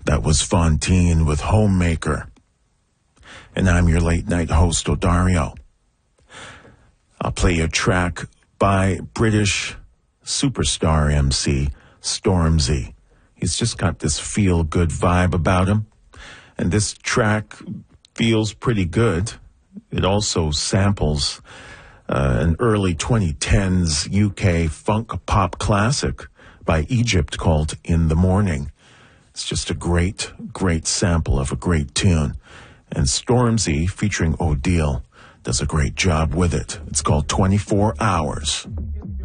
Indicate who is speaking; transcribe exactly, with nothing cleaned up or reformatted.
Speaker 1: That was Fontaine with Homemaker. And I'm your late night host, Odario. I'll play a track by British superstar M C Stormzy. He's just got this feel-good vibe about him. And this track feels pretty good. It also samples uh, an early twenty tens U K funk pop classic by Egypt called In the Morning. It's just a great, great sample of a great tune. And Stormzy, featuring Odile, does a great job with it. It's called twenty-four hours.